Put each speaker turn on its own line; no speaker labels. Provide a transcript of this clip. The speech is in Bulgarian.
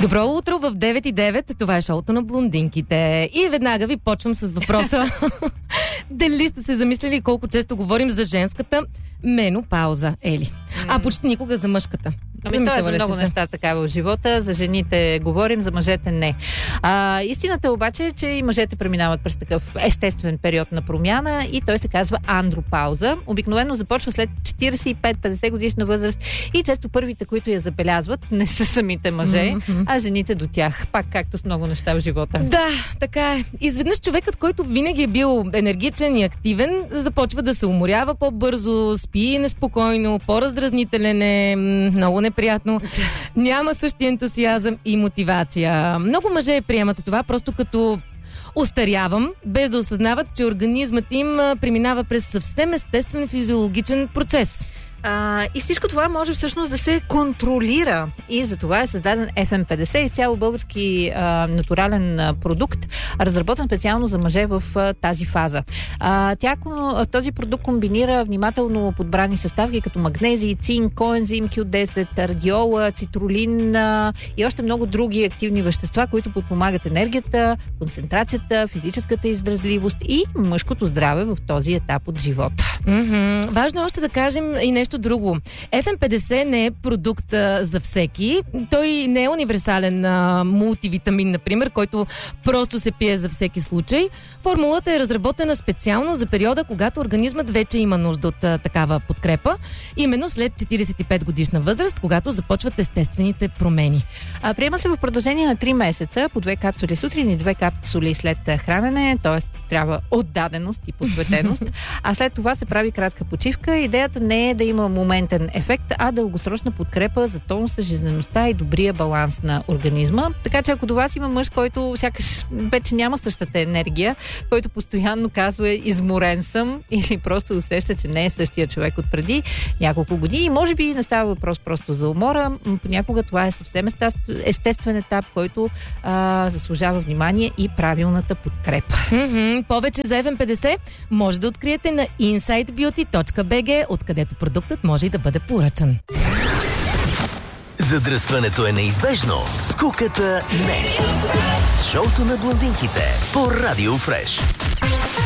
Добро утро в 9:09. Това е шоуто на блондинките. И веднага ви почвам с въпроса. Дали сте се замислили колко често говорим за женската менопауза, Ели? А почти никога за мъжката.
Това е за много неща така в живота. За жените говорим, за мъжете не. Истината обаче е, че и мъжете преминават през такъв естествен период на промяна и той се казва андропауза. Обикновено започва след 45-50 годишна възраст и често първите, които я забелязват, не са самите мъже, а жените до тях. Пак както с много неща в живота.
Да, така е. Изведнъж човекът, който винаги е бил енергичен и активен, започва да се уморява по-бързо, спи неспокойно, по-раздразнителен е, много неприятно. Няма същия ентусиазъм и мотивация. Много мъже приемат това просто като остарявам, без да осъзнават, че организмът им преминава през съвсем естествен физиологичен процес.
И всичко това може всъщност да се контролира. И за това е създаден FM50, изцяло български натурален продукт, разработен специално за мъже в тази фаза. Този продукт комбинира внимателно подбрани съставки като магнезий, цинк, коензим Q10, радиола, цитрулин и още много други активни вещества, които подпомагат енергията, концентрацията, физическата издръжливост и мъжкото здраве в този етап от живота.
Важно е още да кажем и нещо друго. FM50 не е продукт за всеки. Той не е универсален мултивитамин, например, който просто се пие за всеки случай. Формулата е разработена специално за периода, когато организмът вече има нужда от такава подкрепа. Именно след 45 годишна възраст, когато започват естествените промени.
Приема се в продължение на 3 месеца, по 2 капсули сутрин и 2 капсули след хранене, т.е. трябва отдаденост и посветеност. А след това се прави кратка почивка. Идеята не е да има моментен ефект, а дългосрочна подкрепа за тонуса, жизнеността и добрия баланс на организма. Така че ако до вас има мъж, който сякаш вече няма същата енергия, който постоянно казва изморен съм или просто усеща, че не е същия човек от преди няколко години, може би не става въпрос просто за умора. Понякога това е съвсем естествен етап, който заслужава внимание и правилната подкрепа.
Повече за FM50 може да откриете на insightbeauty.bg, откъдето продуктът може и да бъде поръчан.
Задръстването е неизбежно, скуката не. Шоуто на блондинките по Радио Фреш.